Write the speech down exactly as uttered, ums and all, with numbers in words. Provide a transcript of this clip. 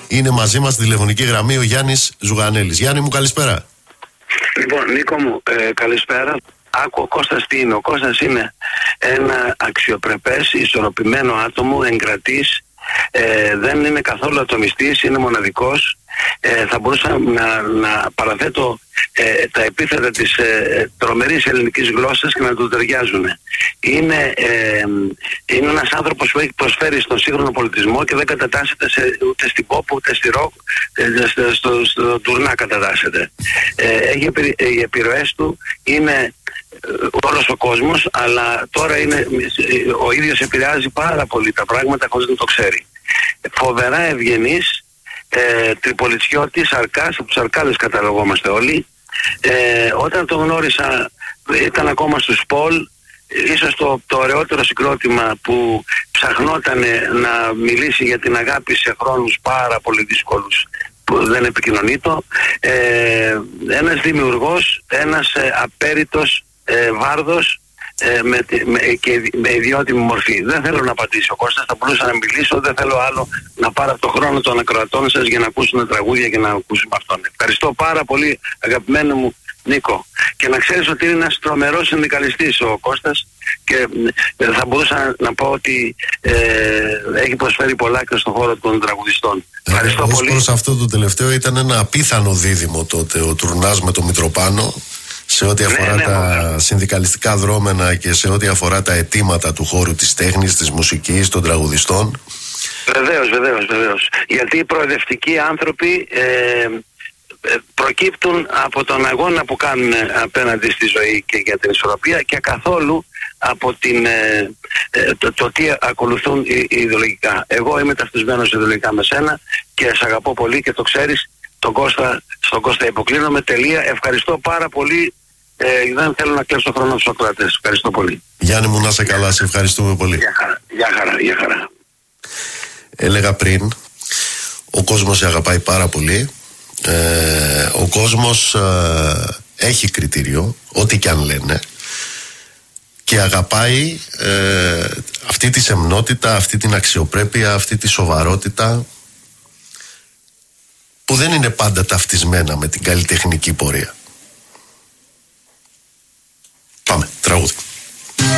Είναι μαζί μας στη τηλεφωνική γραμμή ο Γιάννης Ζουγανέλης. Γιάννη μου, καλησπέρα. Λοιπόν, Νίκο μου, ε, καλησπέρα. Άκου, ο Κώστας τι είναι? Ο Κώστας είναι ένα αξιοπρεπές, ισορροπημένο άτομο, εγκρατής, ε, δεν είναι καθόλου ατομιστής, είναι μοναδικός. Ε, θα μπορούσα να, να παραθέτω ε, τα επίθετα της ε, τρομερής ελληνικής γλώσσας και να του ταιριάζουν. Είναι, ε, είναι ένας άνθρωπος που έχει προσφέρει στον σύγχρονο πολιτισμό και δεν κατατάσσεται σε, ούτε στην pop ούτε στη rock, ε, στο, στο, στο τουρνά κατατάσσεται. Ε, έχει, οι επιρροές του είναι όλος ο κόσμος, αλλά τώρα είναι, ο ίδιος επηρεάζει πάρα πολύ τα πράγματα χωρίς να το ξέρει. Φοβερά ευγενής, ε, τριπολιτσιώτης, αρκάς, από τους αρκάδες καταλογόμαστε όλοι. Ε, όταν το γνώρισα ήταν ακόμα στους Πολ, ίσως το, το ωραιότερο συγκρότημα που ψαχνόταν να μιλήσει για την αγάπη σε χρόνους πάρα πολύ δύσκολους που δεν επικοινωνεί το. Ε, ένας δημιουργός, ένας ε, απέριτος ε, βάρδος ε, με, με, και με ιδιότιμη μορφή. Δεν θέλω να απαντήσω ο Κώστας, θα μπορούσα να μιλήσω, δεν θέλω άλλο να πάρω το χρόνο των ακροατών σας για να ακούσουν τραγούδια και να ακούσουμε αυτόν. Ευχαριστώ πάρα πολύ, αγαπημένο μου Νίκο. Και να ξέρεις ότι είναι ένας τρομερός συνδικαλιστής ο Κώστας και ε, θα μπορούσα να πω ότι ε, έχει προσφέρει πολλά και στον χώρο των τραγουδιστών. Ευχαριστώ ε, πολύ. Ως προς αυτό το τελευταίο ήταν ένα απίθανο δίδυμο τότε ο Τουρνάς με το Μητροπάνο σε ό,τι αφορά ναι, ναι, τα ναι. συνδικαλιστικά δρόμενα και σε ό,τι αφορά τα αιτήματα του χώρου της τέχνης, της μουσικής, των τραγουδιστών. Βεβαίως, βεβαίως, βεβαίως. Γιατί οι προοδευτικοί άνθρωποι ε, προκύπτουν από τον αγώνα που κάνουν απέναντι στη ζωή και για την ισορροπία και καθόλου από την, ε, το, το τι ακολουθούν ιδεολογικά. Εγώ είμαι ταυτισμένος ιδεολογικά με σένα και σε αγαπώ πολύ και το ξέρεις. Τον Κώστα, στον Κώστα υποκλίνομαι, τελεία. Ευχαριστώ πάρα πολύ. Ε, δεν θέλω να κλέψω χρόνο στους ακροατές. Ευχαριστώ πολύ. Γιάννη μου, να είσαι καλά, σε ευχαριστούμε πολύ. Γεια χαρά, γεια χαρά, γεια χαρά. Έλεγα πριν, ο κόσμος σε αγαπάει πάρα πολύ. Ε, ο κόσμος ε, έχει κριτήριο, ό,τι και αν λένε, και αγαπάει ε, αυτή τη σεμνότητα, αυτή την αξιοπρέπεια, αυτή τη σοβαρότητα που δεν είναι πάντα ταυτισμένα με την καλλιτεχνική πορεία. Πάμε, τραγούδι.